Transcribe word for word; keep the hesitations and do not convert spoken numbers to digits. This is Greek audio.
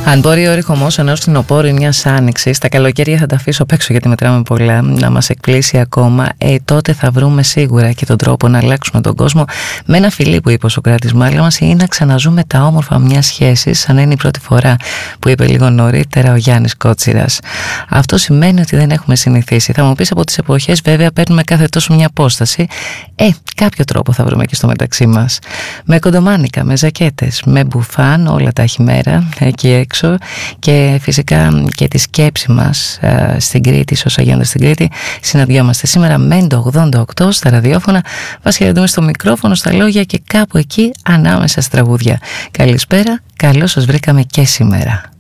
Αν μπορεί ο ρηχομός ενός φθινοπόρου ή μιας άνοιξης, τα καλοκαίρια θα τα αφήσω απ' έξω γιατί μετράμε πολλά, να μας εκπλήσει ακόμα, ε, τότε θα βρούμε σίγουρα και τον τρόπο να αλλάξουμε τον κόσμο με ένα φιλί που είπε ο Σωκράτης μάλλον μας, ή να ξαναζούμε τα όμορφα μιας σχέσης, σαν να είναι η πρώτη φορά, που είπε λίγο νωρίτερα ο Γιάννης Κότσιρας. Αυτό σημαίνει ότι δεν έχουμε συνηθίσει. Θα μου πεις, από τις εποχές βέβαια παίρνουμε κάθε τόσο μια απόσταση. Ε, κάποιο τρόπο θα βρούμε και στο μεταξύ μας. Με κοντομάνικα, με ζακέτες, με μπουφάν, όλα τα χειμέρα εκεί έξω, και φυσικά και τη σκέψη μας α, στην Κρήτη, όσα γίνονται στην Κρήτη. Συναντιόμαστε σήμερα με το ογδόντα οκτώ στα ραδιόφωνα. Μας χαιρετούμε στο μικρόφωνο, στα λόγια και κάπου εκεί ανάμεσα στα τραγούδια. Καλησπέρα, καλώς σας βρήκαμε και σήμερα.